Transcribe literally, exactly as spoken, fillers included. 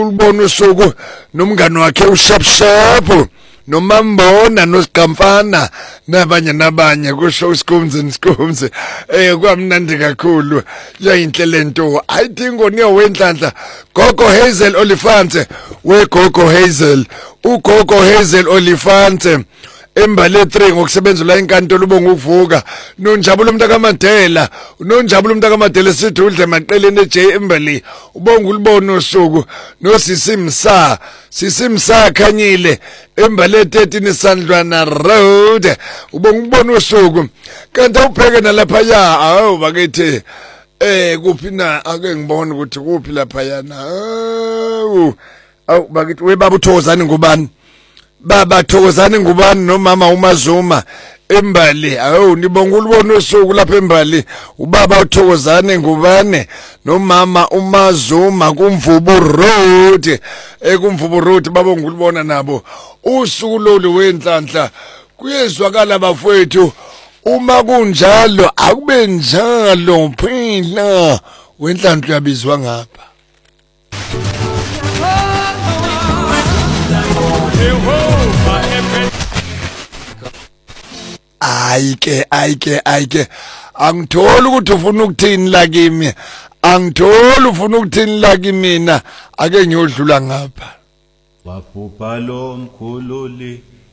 ulubona usuku nomngane wakhe uShapshap nomambona nosiqamfana nabanye nabanye kusho uSikhumzi nesikhumzi eh kwamnandi kakhulu yayinhle lento I think oniyo wenhlanhla Gogo Hazel Olifante we Gogo Hazel uGogo Hazel Olifante embale three ngokusebenza la enkantolo ubonga ukuvuka nonjabulo umntaka Madela nonjabulo umntaka Madela sithi udle maqeleni eJ embali ubonga ulibona usuku nosisimsa sisimsa khanyile embale thirteen Sandlwana Road ubonga ubona usuku kanti upheke nalapha ya awu bakithi eh kuphi na ake ngibone ukuthi kuphi lapha yana awu awu bakithi we baba uThokozani ngubani baba Thokozani ngubani nomama uMazuma embali awu nibonga ulibona usuku lapha embali ubaba uThokozani ngubane nomama uMazuma kumvubu road ekumvubu road babonga ulibona nabo usuku lolu wenhlanhla kuyezwakala bafowethu uma kunjalo akube njalo phela wenhlanhla uyabizwa ngapha ayike ayike ayike angithola ukuthi ufuna ukuthini la kimi angithola ufuna ukuthini la kimi mina ake ngiyodlula ngapha wabhubha lo mkhululi